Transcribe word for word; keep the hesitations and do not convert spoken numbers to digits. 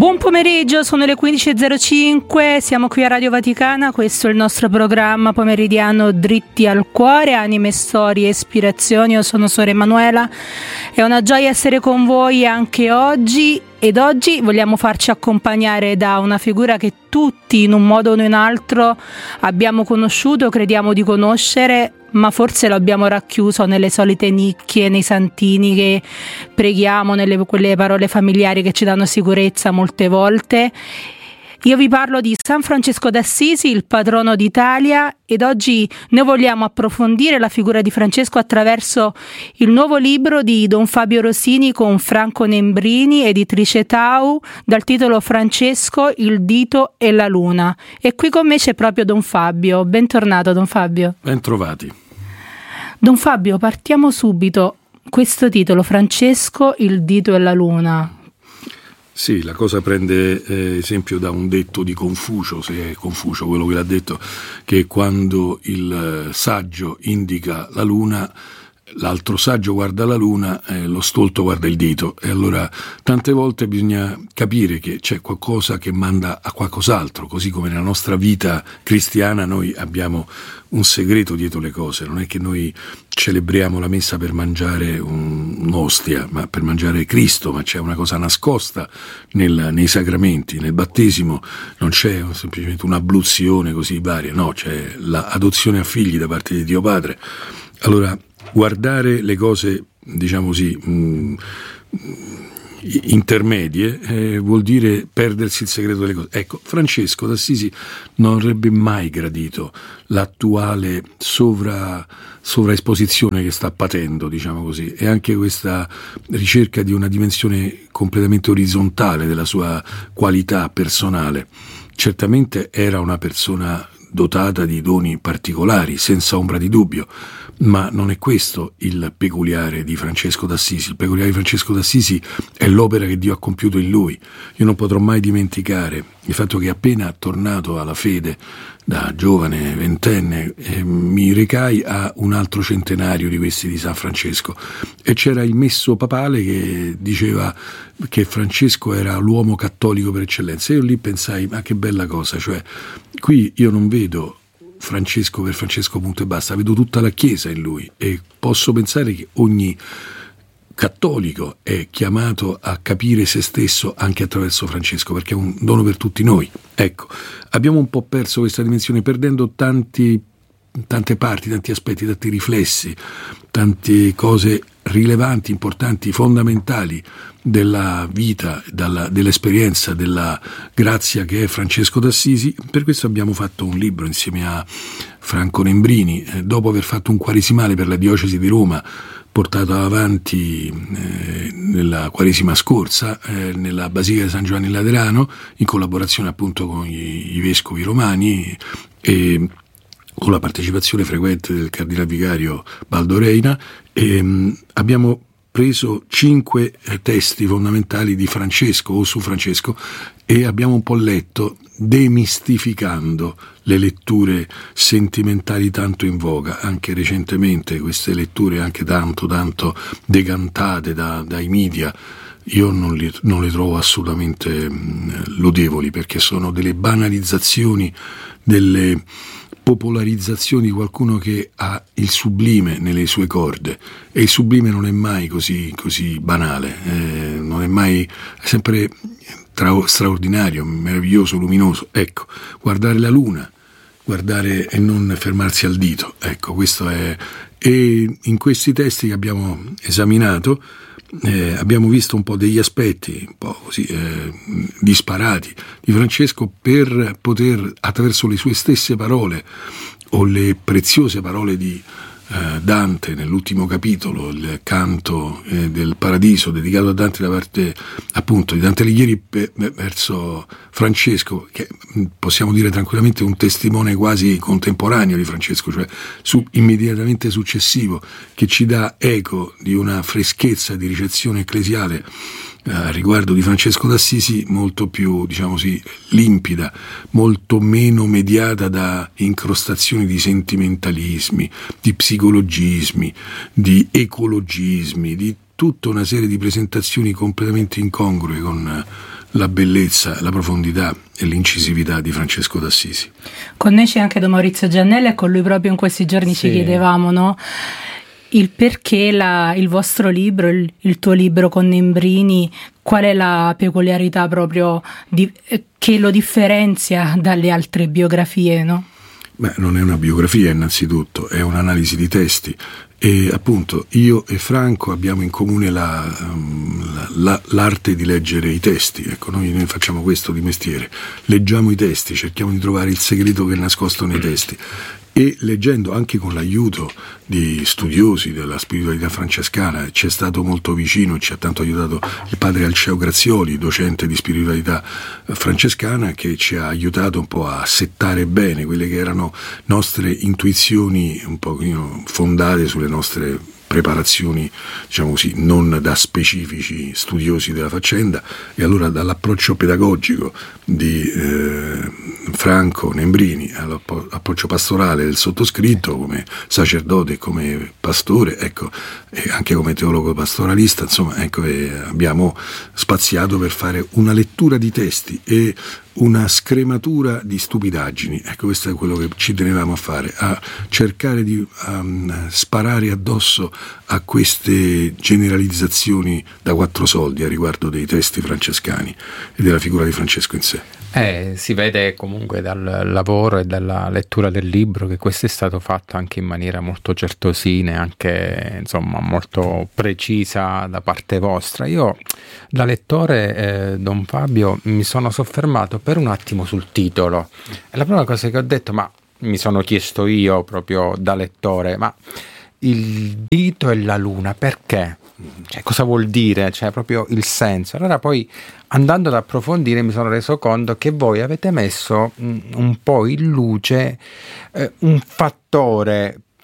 Buon pomeriggio, sono le quindici e zero cinque, siamo qui a Radio Vaticana, questo è il nostro programma pomeridiano Dritti al Cuore, anime, storie, ispirazioni. Io sono Sora Emanuela, è una gioia essere con voi anche oggi ed oggi vogliamo farci accompagnare da una figura che tutti in un modo o in un altro abbiamo conosciuto, crediamo di conoscere, ma forse lo abbiamo racchiuso nelle solite nicchie, nei santini che preghiamo, nelle quelle parole familiari che ci danno sicurezza molte volte. Io vi parlo di San Francesco d'Assisi, il patrono d'Italia, ed oggi noi vogliamo approfondire la figura di Francesco attraverso il nuovo libro di Don Fabio Rosini con Franco Nembrini, editrice Tau, dal titolo Francesco, il dito e la luna. E qui con me c'è proprio Don Fabio. Bentornato, Don Fabio. Bentrovati. Don Fabio, partiamo subito. Questo titolo, Francesco, il dito e la luna. Sì, la cosa prende eh, esempio da un detto di Confucio, se è Confucio quello che l'ha detto, che quando il saggio indica la luna, l'altro saggio guarda la luna e lo stolto guarda il dito. E allora tante volte bisogna capire che c'è qualcosa che manda a qualcos'altro, così come nella nostra vita cristiana noi abbiamo un segreto dietro le cose. Non è che noi celebriamo la messa per mangiare un, un'ostia, ma per mangiare Cristo, ma c'è una cosa nascosta nel, nei sacramenti. Nel battesimo non c'è semplicemente un'abluzione così varia, no, c'è l'adozione a figli da parte di Dio Padre. Allora, guardare le cose, diciamo così, mh, intermedie eh, vuol dire perdersi il segreto delle cose. Ecco, Francesco d'Assisi non avrebbe mai gradito l'attuale sovra, sovraesposizione che sta patendo, diciamo così, e anche questa ricerca di una dimensione completamente orizzontale della sua qualità personale. Certamente era una persona dotata di doni particolari, senza ombra di dubbio, ma non è questo il peculiare di Francesco d'Assisi. Il peculiare di Francesco d'Assisi è l'opera che Dio ha compiuto in lui. Io non potrò mai dimenticare il fatto che appena tornato alla fede da giovane, ventenne, eh, mi recai a un altro centenario di questi di San Francesco e c'era il messo papale che diceva che Francesco era l'uomo cattolico per eccellenza. Io lì pensai, ma che bella cosa, cioè qui io non vedo Francesco per Francesco punto e basta, vedo tutta la Chiesa in lui e posso pensare che ogni cattolico è chiamato a capire se stesso anche attraverso Francesco, perché è un dono per tutti noi. Ecco, abbiamo un po' perso questa dimensione, perdendo tanti, tante parti, tanti aspetti, tanti riflessi, tante cose rilevanti, importanti, fondamentali della vita, dalla, dell'esperienza, della grazia che è Francesco d'Assisi. Per questo abbiamo fatto un libro insieme a Franco Nembrini, eh, dopo aver fatto un quaresimale per la diocesi di Roma, portato avanti eh, nella quaresima scorsa eh, nella Basilica di San Giovanni Laterano, in collaborazione appunto con i, i vescovi romani e con la partecipazione frequente del cardinale vicario Baldo Reina, e, mh, abbiamo preso cinque eh, testi fondamentali di Francesco o su Francesco e abbiamo un po' letto, demistificando le letture sentimentali tanto in voga, anche recentemente queste letture anche tanto tanto decantate da, dai media. Io non, li, non le trovo assolutamente mh, lodevoli, perché sono delle banalizzazioni, delle popolarizzazioni di qualcuno che ha il sublime nelle sue corde, e il sublime non è mai così, così banale, eh, non è mai, è sempre tra, straordinario, meraviglioso, luminoso. Ecco, guardare la luna, guardare e non fermarsi al dito, ecco, questo è. E in questi testi che abbiamo esaminato Eh, abbiamo visto un po' degli aspetti un po' così eh, disparati di Francesco, per poter, attraverso le sue stesse parole o le preziose parole di eh, Dante nell'ultimo capitolo, il canto eh, del Paradiso dedicato a Dante da parte appunto di Dante Alighieri per, verso Francesco, che possiamo dire tranquillamente un testimone quasi contemporaneo di Francesco, cioè su, immediatamente successivo, che ci dà eco di una freschezza di ricezione ecclesiale a riguardo di Francesco d'Assisi molto più, diciamo così, limpida, molto meno mediata da incrostazioni di sentimentalismi, di psicologismi, di ecologismi, di tutta una serie di presentazioni completamente incongrue con la bellezza, la profondità e l'incisività di Francesco d'Assisi. Con noi c'è anche Don Maurizio Giannella e con lui proprio in questi giorni sì. ci chiedevamo, no? Il perché la, il vostro libro, il, il tuo libro con Nembrini, qual è la peculiarità proprio di, che lo differenzia dalle altre biografie, no? Beh, non è una biografia innanzitutto, è un'analisi di testi e appunto io e Franco abbiamo in comune la, la, la, l'arte di leggere i testi. Ecco, noi, noi facciamo questo di mestiere, leggiamo i testi, cerchiamo di trovare il segreto che è nascosto nei testi. E leggendo anche con l'aiuto di studiosi della spiritualità francescana, ci è stato molto vicino e ci ha tanto aiutato il padre Alceo Grazioli, docente di spiritualità francescana, che ci ha aiutato un po' a settare bene quelle che erano nostre intuizioni un po' fondate sulle nostre preparazioni, diciamo così, non da specifici studiosi della faccenda, e allora dall'approccio pedagogico di eh, Franco Nembrini all'approccio pastorale del sottoscritto come sacerdote e come pastore, ecco, e anche come teologo pastoralista, insomma, ecco, e abbiamo spaziato per fare una lettura di testi e una scrematura di stupidaggini. Ecco, questo è quello che ci tenevamo a fare, a cercare di um, sparare addosso a queste generalizzazioni da quattro soldi a riguardo dei testi francescani e della figura di Francesco in sé. Eh, si vede comunque dal lavoro e dalla lettura del libro che questo è stato fatto anche in maniera molto certosina e anche, insomma, molto precisa da parte vostra. Io da lettore, eh, Don Fabio, mi sono soffermato per un attimo sul titolo e la prima cosa che ho detto, ma mi sono chiesto io proprio da lettore, ma il dito e la luna perché? Cioè, cosa vuol dire? Cioè, proprio il senso. Allora poi, andando ad approfondire, mi sono reso conto che voi avete messo mh, un po' in luce eh, un fattore